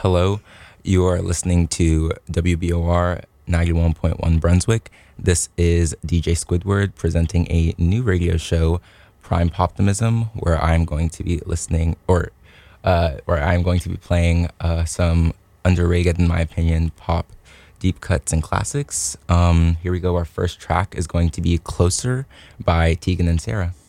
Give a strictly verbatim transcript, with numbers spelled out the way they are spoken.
Hello, you are listening to W B O R ninety-one point one Brunswick. This is D J Squidward presenting a new radio show, Prime Poptimism, where I'm going to be listening, or uh, where I'm going to be playing uh, some underrated, in my opinion, pop deep cuts and classics. Um, here we go. Our first track is going to be Closer by Tegan and Sara.